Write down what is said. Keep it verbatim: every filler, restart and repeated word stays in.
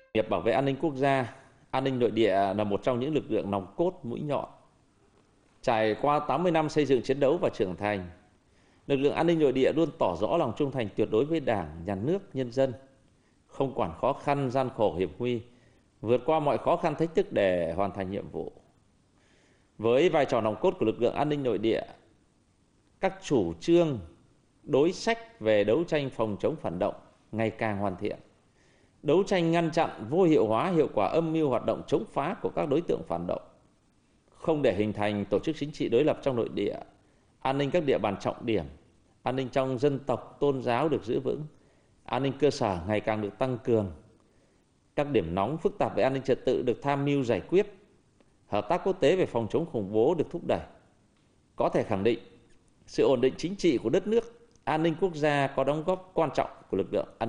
Nghiệp bảo vệ an ninh quốc gia, an ninh nội địa là một trong những lực lượng nòng cốt mũi nhọn. Trải qua tám mươi năm xây dựng, chiến đấu và trưởng thành, lực lượng an ninh nội địa luôn tỏ rõ lòng trung thành tuyệt đối với Đảng, Nhà nước, nhân dân, không quản khó khăn, gian khổ, hiểm nguy, vượt qua mọi khó khăn thách thức để hoàn thành nhiệm vụ. Với vai trò nòng cốt của lực lượng an ninh nội địa, các chủ trương, đối sách về đấu tranh phòng chống phản động ngày càng hoàn thiện. Đấu tranh ngăn chặn vô hiệu hóa hiệu quả âm mưu hoạt động chống phá của các đối tượng phản động, không để hình thành tổ chức chính trị đối lập trong nội địa, an ninh các địa bàn trọng điểm, an ninh trong dân tộc, tôn giáo được giữ vững, an ninh cơ sở ngày càng được tăng cường. Các điểm nóng phức tạp về an ninh trật tự được tham mưu giải quyết, hợp tác quốc tế về phòng chống khủng bố được thúc đẩy. Có thể khẳng định, sự ổn định chính trị của đất nước, an ninh quốc gia có đóng góp quan trọng của lực lượng an ninh